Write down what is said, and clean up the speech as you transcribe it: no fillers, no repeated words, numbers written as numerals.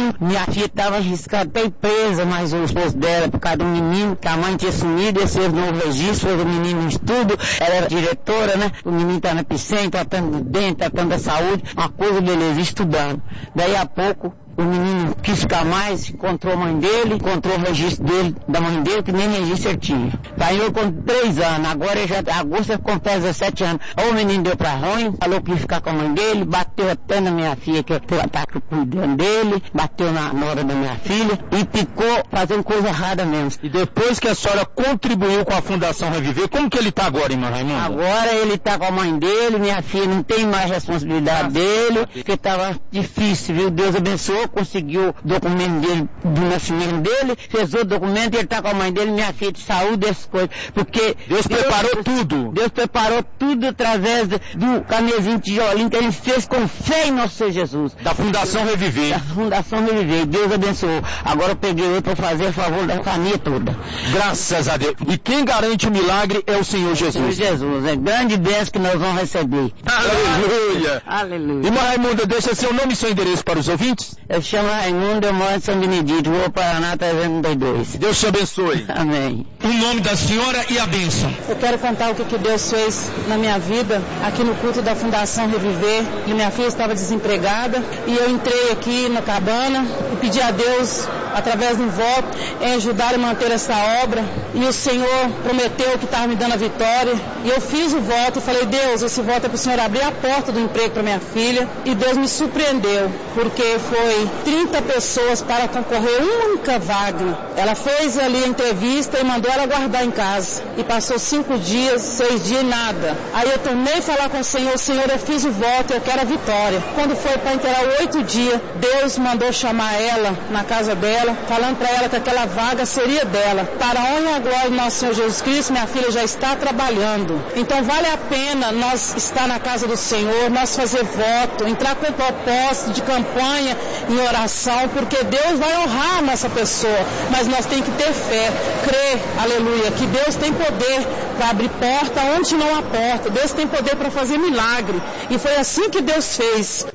menino, minha filha estava arriscada, até presa, mas o esposo dela, por causa do menino, que a mãe tinha sumido, esse fez novo registro, fez o menino em estudo, ela era diretora, né? O menino tá na piscina, tratando do dente, tratando da saúde, uma coisa beleza, estudando. Daí a pouco, o menino quis ficar mais, encontrou a mãe dele, encontrou o registro dele, da mãe dele, que nem registro ele tinha. Saiu com 3 anos, agora ele já, agosto ele completa 17 anos. O menino deu pra ruim, falou que ia ficar com a mãe dele, bateu até na minha filha, que tá cuidando dele, bateu na nora da minha filha e ficou fazendo coisa errada mesmo. E depois que a senhora contribuiu com a Fundação Reviver, como que ele tá agora, irmã Raimunda? Agora ele tá com a mãe dele, minha filha não tem mais responsabilidade dele, porque tava difícil, viu? Deus abençoou, conseguiu o documento dele, do nascimento dele, fez outro documento e ele tá com a mãe dele, minha filha de saúde, essas coisas, porque Deus preparou tudo. Deus preparou tudo através do caminhozinho tijolinho que ele fez com fé em nosso Senhor Jesus. Da Fundação Reviver. Da Fundação Reviver, Deus abençoou. Agora eu peguei ele para fazer a favor da família toda. Graças a Deus. E quem garante o milagre é o Senhor Jesus. Senhor Jesus, é grande bênção que nós vamos receber. Aleluia. Aleluia. Irmã Raimunda, deixa seu nome e seu endereço para os ouvintes. Eu chamo Raimundo, eu moro em São Benedito, Rua Paraná, 302. Deus te abençoe. Amém. O nome da senhora e a bênção. Eu quero contar o que Deus fez na minha vida, aqui no culto da Fundação Reviver. E minha filha estava desempregada e eu entrei aqui na cabana e pedi a Deus, através de um voto, em ajudar e manter essa obra. E o Senhor prometeu que estava me dando a vitória. E eu fiz o voto e falei, Deus, esse voto é para o Senhor abrir a porta do emprego para minha filha. E Deus me surpreendeu, porque foi 30 pessoas para concorrer uma única vaga. Ela fez ali a entrevista e mandou ela guardar em casa. E passou 5 dias, 6 dias e nada. Aí eu tornei falar com o Senhor, eu fiz o voto, eu quero a vitória. Quando foi para inteirar 8 dias, Deus mandou chamar ela na casa dela, falando para ela que aquela vaga seria dela. Para a honra e a glória do nosso Senhor Jesus Cristo, minha filha já está trabalhando. Então vale a pena nós estar na casa do Senhor, nós fazer voto, entrar com propósito de campanha em oração, porque Deus vai honrar a nossa pessoa, mas nós temos que ter fé, crer, aleluia, que Deus tem poder para abrir porta onde não há porta, Deus tem poder para fazer milagre, e foi assim que Deus fez.